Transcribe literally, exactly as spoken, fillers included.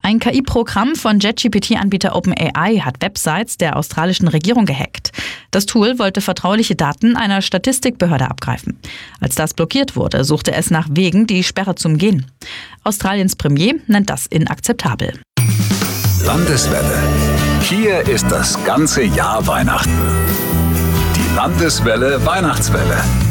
Ein K I-Programm von ChatGPT-Anbieter OpenAI hat Websites der australischen Regierung gehackt. Das Tool wollte vertrauliche Daten einer Statistikbehörde abgreifen. Als das blockiert wurde, suchte es nach Wegen, die Sperre zu umgehen. Australiens Premier nennt das inakzeptabel. Landeswelle. Hier ist das ganze Jahr Weihnachten. Die Landeswelle Weihnachtswelle.